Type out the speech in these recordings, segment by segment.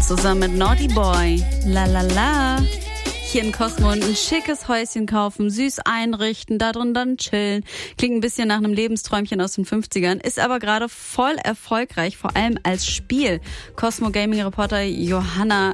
zusammen mit Naughty Boy. La la la. Hier in Cosmo ein schickes Häuschen kaufen, süß einrichten, da drin dann chillen. Klingt ein bisschen nach einem Lebensträumchen aus den 50ern, ist aber gerade voll erfolgreich, vor allem als Spiel. Cosmo Gaming Reporter Johanna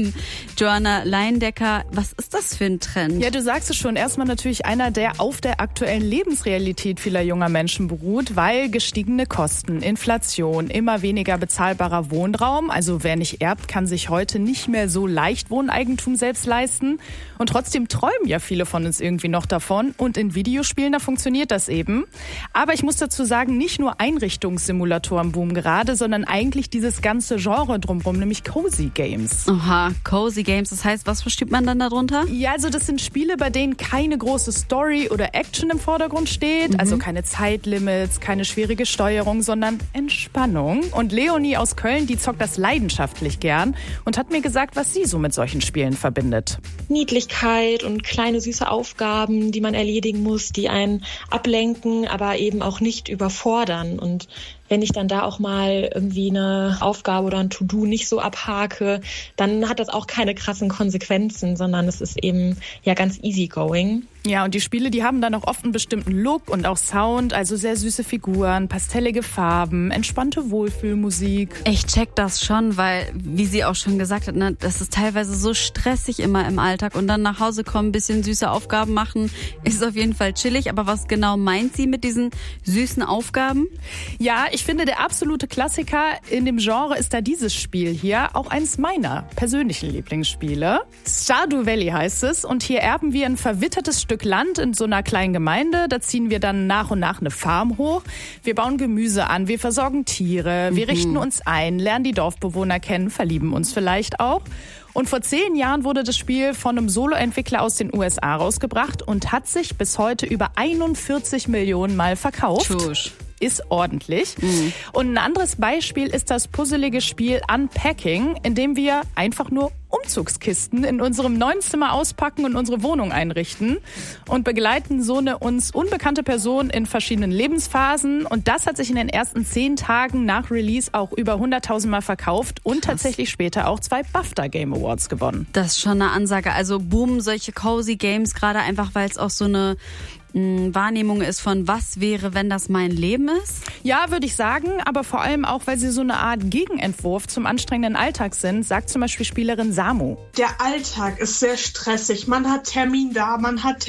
Leindecker, was ist das für ein Trend? Ja, du sagst es schon, erstmal natürlich einer, der auf der aktuellen Lebensrealität vieler junger Menschen beruht, weil gestiegene Kosten, Inflation, immer weniger bezahlbarer Wohnraum, also wer nicht erbt, kann sich heute nicht mehr so leicht Wohneigentum selbst leisten. Und trotzdem träumen ja viele von uns irgendwie noch davon. Und in Videospielen, da funktioniert das eben. Aber ich muss dazu sagen, nicht nur Einrichtungssimulatoren boomen gerade, sondern eigentlich dieses ganze Genre drumherum, nämlich Cozy Games. Aha, Cozy Games, das heißt, was versteht man dann darunter? Ja, also das sind Spiele, bei denen keine große Story oder Action im Vordergrund steht. Also keine Zeitlimits, keine schwierige Steuerung, sondern Entspannung. Und Leonie aus Köln, die zockt das leidenschaftlich gern und hat mir gesagt, was sie so mit solchen Spielen verbindet. Niedlichkeit und kleine süße Aufgaben, die man erledigen muss, die einen ablenken, aber eben auch nicht überfordern. Und wenn ich dann da auch mal irgendwie eine Aufgabe oder ein To-Do nicht so abhake, dann hat das auch keine krassen Konsequenzen, sondern es ist eben ja ganz easygoing. Ja, und die Spiele, die haben dann auch oft einen bestimmten Look und auch Sound, also sehr süße Figuren, pastellige Farben, entspannte Wohlfühlmusik. Ich check das schon, weil, wie sie auch schon gesagt hat, ne, das ist teilweise so stressig immer im Alltag und dann nach Hause kommen, ein bisschen süße Aufgaben machen, ist auf jeden Fall chillig. Aber was genau meint sie mit diesen süßen Aufgaben? Ja, ich finde, der absolute Klassiker in dem Genre ist da dieses Spiel hier, auch eins meiner persönlichen Lieblingsspiele. Stardew Valley heißt es und hier erben wir ein verwittertes Stück Land in so einer kleinen Gemeinde. Da ziehen wir dann nach und nach eine Farm hoch. Wir bauen Gemüse an, wir versorgen Tiere, wir richten uns ein, lernen die Dorfbewohner kennen, verlieben uns vielleicht auch. Und vor 10 Jahren wurde das Spiel von einem Solo-Entwickler aus den USA rausgebracht und hat sich bis heute über 41 Millionen Mal verkauft. Tschusch. Ist ordentlich. Und ein anderes Beispiel ist das puzzelige Spiel Unpacking, in dem wir einfach nur Umzugskisten in unserem neuen Zimmer auspacken und unsere Wohnung einrichten und begleiten so eine uns unbekannte Person in verschiedenen Lebensphasen. Und das hat sich in den ersten 10 Tagen nach Release auch über 100.000 Mal verkauft und tatsächlich später auch 2 BAFTA Game Awards gewonnen. Das ist schon eine Ansage. Also boomen solche Cozy Games gerade einfach, weil es auch so eine Wahrnehmung ist von, was wäre, wenn das mein Leben ist? Ja, würde ich sagen, aber vor allem auch, weil sie so eine Art Gegenentwurf zum anstrengenden Alltag sind, sagt zum Beispiel Spielerin Samu. Der Alltag ist sehr stressig. Man hat Termin da,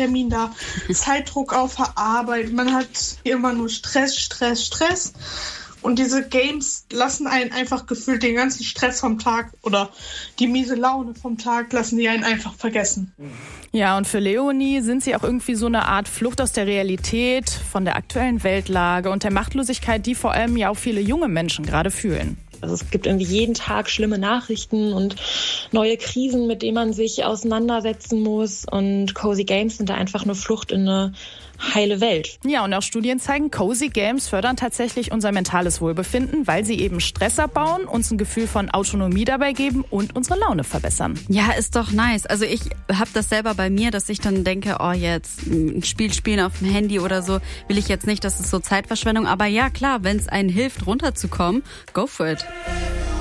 Zeitdruck auf der Arbeit, man hat immer nur Stress. Und diese Games lassen einen einfach gefühlt den ganzen Stress vom Tag oder die miese Laune vom Tag lassen die einen einfach vergessen. Ja, und für Leonie sind sie auch irgendwie so eine Art Flucht aus der Realität, von der aktuellen Weltlage und der Machtlosigkeit, die vor allem ja auch viele junge Menschen gerade fühlen. Also es gibt irgendwie jeden Tag schlimme Nachrichten und neue Krisen, mit denen man sich auseinandersetzen muss. Und Cozy Games sind da einfach eine Flucht in eine heile Welt. Ja, und auch Studien zeigen, Cozy Games fördern tatsächlich unser mentales Wohlbefinden, weil sie eben Stress abbauen, uns ein Gefühl von Autonomie dabei geben und unsere Laune verbessern. Ja, ist doch nice. Also ich habe das selber bei mir, dass ich dann denke, oh jetzt ein Spiel spielen auf dem Handy oder so, will ich jetzt nicht, das ist so Zeitverschwendung. Aber ja, klar, wenn es einen hilft, runterzukommen, go for it.